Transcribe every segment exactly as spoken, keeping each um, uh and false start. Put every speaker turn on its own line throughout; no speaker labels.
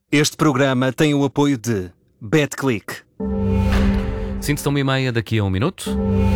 Este programa tem o apoio de BetClick.
Sinto-se uma e meia daqui a um minuto.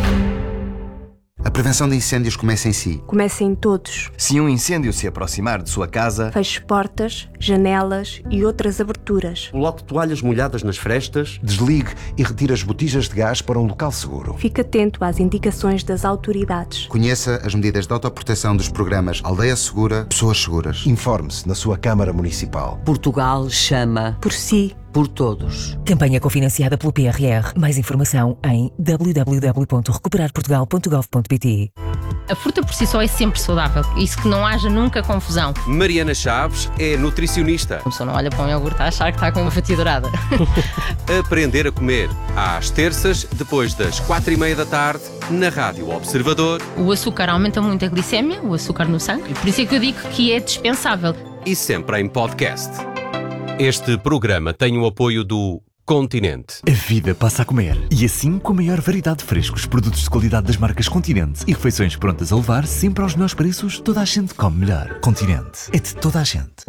A prevenção de incêndios começa em si.
Começa em todos.
Se um incêndio se aproximar de sua casa,
feche portas, janelas e outras aberturas.
Coloque toalhas molhadas nas frestas.
Desligue e retire as botijas de gás para um local seguro.
Fique atento às indicações das autoridades.
Conheça as medidas de autoproteção dos programas Aldeia Segura, Pessoas Seguras.
Informe-se na sua Câmara Municipal.
Portugal chama
por si.
Por todos.
Campanha cofinanciada pelo P R R. Mais informação em w w w ponto recuperar portugal ponto gov ponto p t.
A fruta por si só é sempre saudável. Isso que não haja nunca confusão.
Mariana Chaves é nutricionista.
A pessoa não olha para um iogurte a achar que está com uma fatia dourada.
Aprender a comer. Às terças, depois das quatro e meia da tarde, na Rádio Observador.
O açúcar aumenta muito a glicémia, o açúcar no sangue. Por isso é que eu digo que é dispensável.
E sempre em podcast. Este programa tem o apoio do Continente.
A vida passa a comer. E assim, com a maior variedade de frescos, produtos de qualidade das marcas Continente e refeições prontas a levar, sempre aos melhores preços, toda a gente come melhor. Continente. É de toda a gente.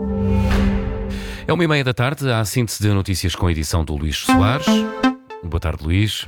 É uma e meia da tarde, há a síntese de notícias com a edição do Luís Soares. Boa tarde, Luís.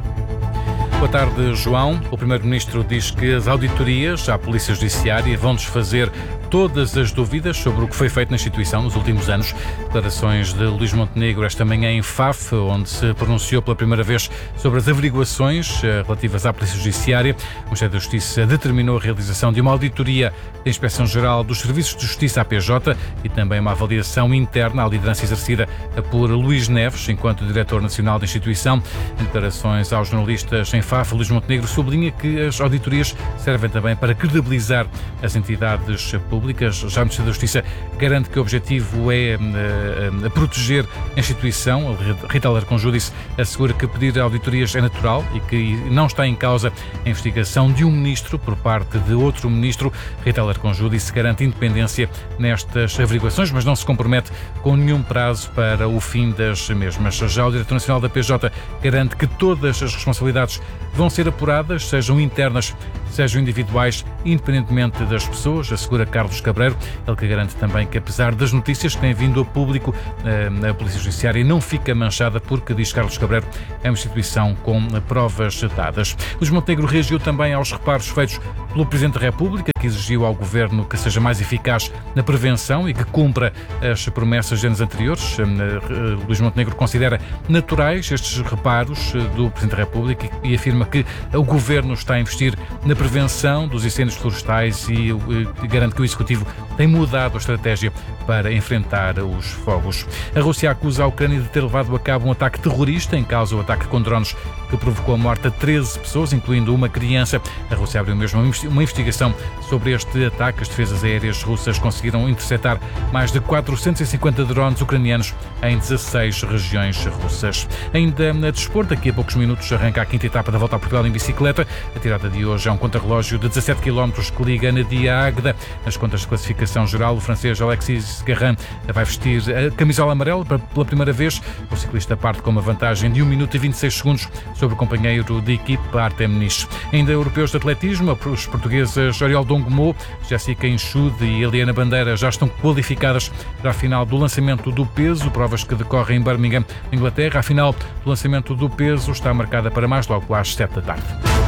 Boa tarde, João. O Primeiro-Ministro diz que as auditorias à Polícia Judiciária vão desfazer todas as dúvidas sobre o que foi feito na instituição nos últimos anos. Declarações de Luís Montenegro esta manhã em Faf, onde se pronunciou pela primeira vez sobre as averiguações relativas à Polícia Judiciária. O Ministério da Justiça determinou a realização de uma auditoria da Inspeção-Geral dos Serviços de Justiça, A P J, e também uma avaliação interna à liderança exercida por Luís Neves, enquanto Diretor Nacional da instituição. Em declarações aos jornalistas em Faf, Luís Montenegro sublinha que as auditorias servem também para credibilizar as entidades públicas. Já o Ministério da Justiça garante que o objetivo é uh, uh, proteger a instituição. Rita Alarcón Júdice assegura que pedir auditorias é natural e que não está em causa a investigação de um ministro por parte de outro ministro. Rita Alarcón Júdice garante independência nestas averiguações, mas não se compromete com nenhum prazo para o fim das mesmas. Já o Diretor Nacional da P J garante que todas as responsabilidades vão ser apuradas, sejam internas, sejam individuais, independentemente das pessoas, assegura Carlos Cabreiro. Ele que garante também que, apesar das notícias que têm vindo ao público, a Polícia Judiciária não fica manchada porque, diz Carlos Cabreiro, é uma instituição com provas dadas. Luís Montenegro reagiu também aos reparos feitos pelo Presidente da República, que exigiu ao Governo que seja mais eficaz na prevenção e que cumpra as promessas de anos anteriores. Luís Montenegro considera naturais estes reparos do Presidente da República e afirma que o Governo está a investir na prevenção dos incêndios florestais e garante que o Executivo tem mudado a estratégia para enfrentar os fogos. A Rússia acusa a Ucrânia de ter levado a cabo um ataque terrorista, em causa o ataque com drones que provocou a morte de treze pessoas, incluindo uma criança. A Rússia abriu mesmo uma investigação sobre este ataque. As defesas aéreas russas conseguiram interceptar mais de quatrocentos e cinquenta drones ucranianos em dezasseis regiões russas. Ainda na desporto, daqui a poucos minutos arranca a quinta etapa da Volta a Portugal em bicicleta. A tirada de hoje é um contrarrelógio de dezassete quilómetros que liga Anadia a Águeda. Nas contas de classificação geral, o francês Alexis Garrin vai vestir a camisola amarela pela primeira vez. O ciclista parte com uma vantagem de um minuto e vinte e seis segundos sobre o companheiro de equipe Artem Nish. Ainda europeus de atletismo, os portuguesas Oriol Dongomô, Jéssica Enxude e Eliana Bandeira já estão qualificadas para a final do lançamento do peso, provas que decorrem em Birmingham, Inglaterra. A final do lançamento do peso está marcada para mais logo às sete da tarde.